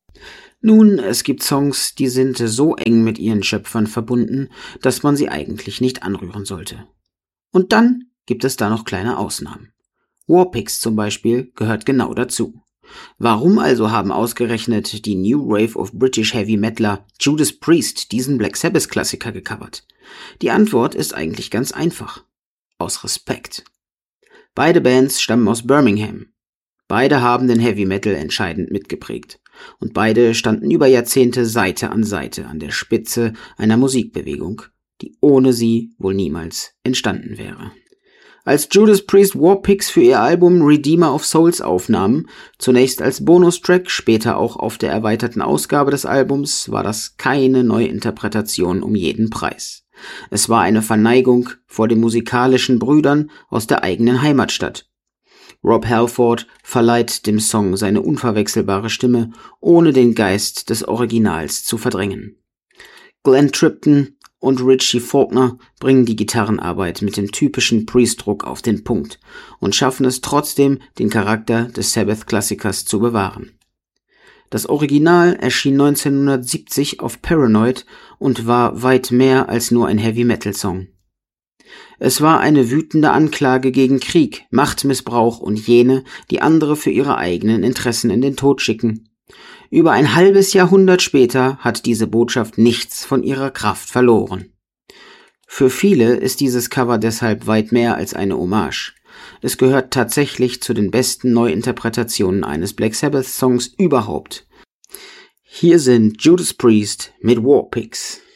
Nun, es gibt Songs, die sind so eng mit ihren Schöpfern verbunden, dass man sie eigentlich nicht anrühren sollte. Und dann gibt es da noch kleine Ausnahmen. Warpix zum Beispiel gehört genau dazu. Warum also haben ausgerechnet die New Wave of British Heavy Metaler Judas Priest diesen Black Sabbath Klassiker gecovert? Die Antwort ist eigentlich ganz einfach. Aus Respekt. Beide Bands stammen aus Birmingham. Beide haben den Heavy Metal entscheidend mitgeprägt. Und beide standen über Jahrzehnte Seite an Seite an der Spitze einer Musikbewegung, die ohne sie wohl niemals entstanden wäre. Als Judas Priest Warpix für ihr Album Redeemer of Souls aufnahmen, zunächst als Bonustrack, später auch auf der erweiterten Ausgabe des Albums, war das keine Neuinterpretation um jeden Preis. Es war eine Verneigung vor den musikalischen Brüdern aus der eigenen Heimatstadt. Rob Halford verleiht dem Song seine unverwechselbare Stimme, ohne den Geist des Originals zu verdrängen. Glenn Tipton und Richie Faulkner bringen die Gitarrenarbeit mit dem typischen Priest-Druck auf den Punkt und schaffen es trotzdem, den Charakter des Sabbath-Klassikers zu bewahren. Das Original erschien 1970 auf Paranoid und war weit mehr als nur ein Heavy-Metal-Song. Es war eine wütende Anklage gegen Krieg, Machtmissbrauch und jene, die andere für ihre eigenen Interessen in den Tod schicken. Über ein halbes Jahrhundert später hat diese Botschaft nichts von ihrer Kraft verloren. Für viele ist dieses Cover deshalb weit mehr als eine Hommage. Es gehört tatsächlich zu den besten Neuinterpretationen eines Black Sabbath-Songs überhaupt. Hier sind Judas Priest mit Warpix.